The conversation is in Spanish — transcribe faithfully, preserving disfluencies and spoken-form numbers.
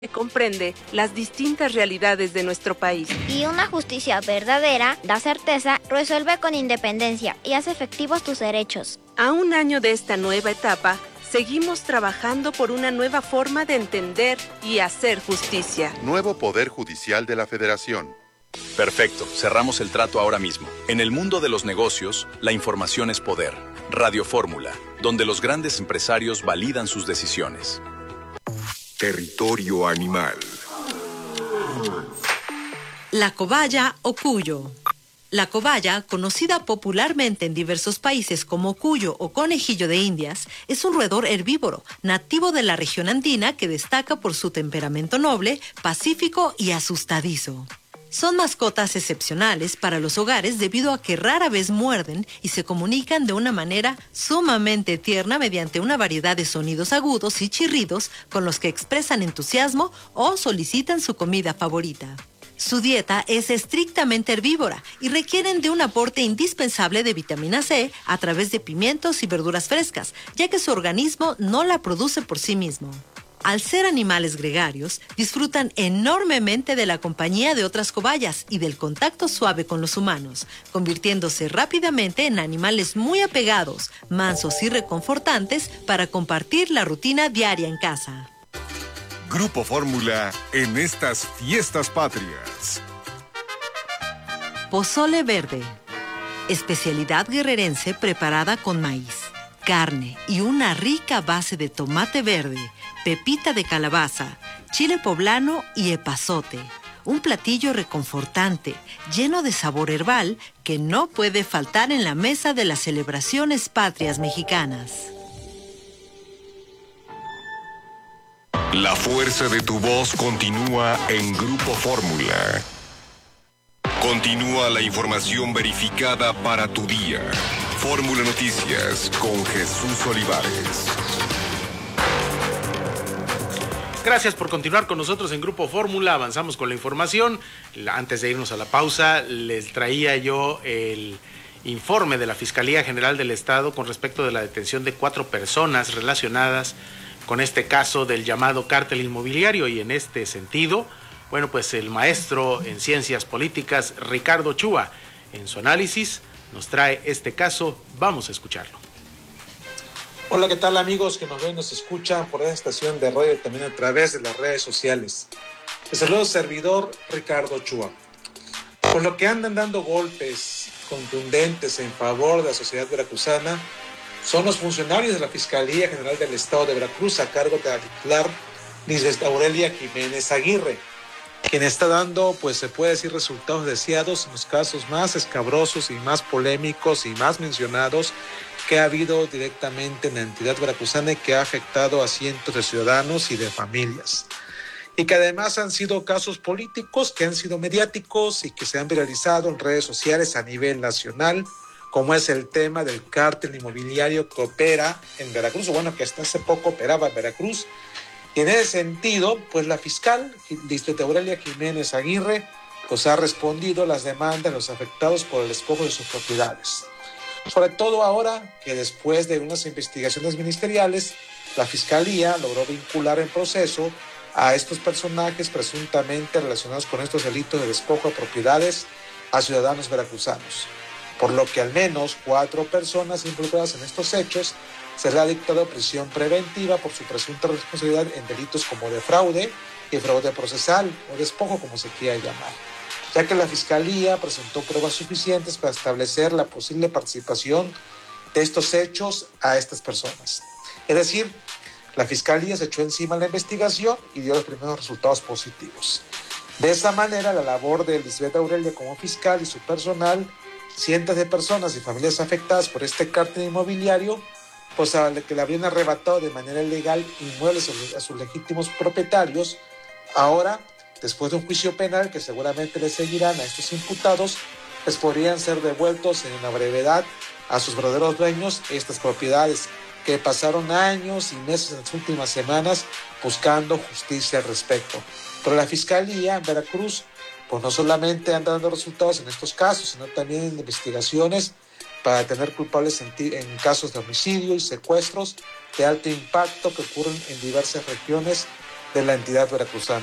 que comprende las distintas realidades de nuestro país. Y una justicia verdadera da certeza, resuelve con independencia y hace efectivos tus derechos. A un año de esta nueva etapa, seguimos trabajando por una nueva forma de entender y hacer justicia. Nuevo Poder Judicial de la Federación. Perfecto, cerramos el trato ahora mismo. En el mundo de los negocios, la información es poder. Radio Fórmula, donde los grandes empresarios validan sus decisiones. Territorio animal. La cobaya o cuyo. La cobaya, conocida popularmente en diversos países como cuyo o conejillo de Indias, es un roedor herbívoro, nativo de la región andina que destaca por su temperamento noble, pacífico y asustadizo. Son mascotas excepcionales para los hogares debido a que rara vez muerden y se comunican de una manera sumamente tierna mediante una variedad de sonidos agudos y chirridos con los que expresan entusiasmo o solicitan su comida favorita. Su dieta es estrictamente herbívora y requieren de un aporte indispensable de vitamina C a través de pimientos y verduras frescas, ya que su organismo no la produce por sí mismo. Al ser animales gregarios, disfrutan enormemente de la compañía de otras cobayas y del contacto suave con los humanos, convirtiéndose rápidamente en animales muy apegados, mansos y reconfortantes para compartir la rutina diaria en casa. Grupo Fórmula en estas fiestas patrias. Pozole verde. Especialidad guerrerense preparada con maíz, carne y una rica base de tomate verde, pepita de calabaza, chile poblano y epazote. Un platillo reconfortante, lleno de sabor herbal, que no puede faltar en la mesa de las celebraciones patrias mexicanas. La fuerza de tu voz continúa en Grupo Fórmula. Continúa la información verificada para tu día. Fórmula Noticias con Jesús Olivares. Gracias por continuar con nosotros en Grupo Fórmula. Avanzamos con la información. Antes de irnos a la pausa, les traía yo el informe de la Fiscalía General del Estado con respecto de la detención de cuatro personas relacionadas con este caso del llamado cártel inmobiliario. Y en este sentido, bueno, pues el maestro en ciencias políticas, Ricardo Chua, en su análisis nos trae este caso. Vamos a escucharlo. Hola, ¿qué tal amigos que nos ven y nos escuchan por esta estación de radio y también a través de las redes sociales? Les saludo servidor Ricardo Chua. Por lo que andan dando golpes contundentes en favor de la sociedad veracruzana son los funcionarios de la Fiscalía General del Estado de Veracruz a cargo de la titular Lisbeth Aurelia Jiménez Aguirre, quien está dando, pues se puede decir, resultados deseados en los casos más escabrosos y más polémicos y más mencionados que ha habido directamente en la entidad veracruzana y que ha afectado a cientos de ciudadanos y de familias. Y que además han sido casos políticos que han sido mediáticos y que se han viralizado en redes sociales a nivel nacional, como es el tema del cártel inmobiliario que opera en Veracruz, o bueno, que hasta hace poco operaba en Veracruz. Y en ese sentido, pues la fiscal Lisbeth Aurelia Jiménez Aguirre pues ha respondido a las demandas de los afectados por el despojo de sus propiedades. Sobre todo ahora que después de unas investigaciones ministeriales, la Fiscalía logró vincular en proceso a estos personajes presuntamente relacionados con estos delitos de despojo de propiedades a ciudadanos veracruzanos, por lo que al menos cuatro personas involucradas en estos hechos se le ha dictado prisión preventiva por su presunta responsabilidad en delitos como de fraude y fraude procesal o despojo, como se quiera llamar, ya que la Fiscalía presentó pruebas suficientes para establecer la posible participación de estos hechos a estas personas. Es decir, la Fiscalía se echó encima la investigación y dio los primeros resultados positivos. De esa manera, la labor de Lisbeth Aurelia como fiscal y su personal, cientos de personas y familias afectadas por este cártel inmobiliario, pues a que le habrían arrebatado de manera ilegal inmuebles a sus legítimos propietarios, ahora, después de un juicio penal que seguramente le seguirán a estos imputados, les podrían ser devueltos en una brevedad a sus verdaderos dueños estas propiedades que pasaron años y meses en las últimas semanas buscando justicia al respecto. Pero la Fiscalía en Veracruz, pues no solamente anda dando resultados en estos casos, sino también en investigaciones para tener culpables en, en casos de homicidio y secuestros de alto impacto que ocurren en diversas regiones de la entidad veracruzana.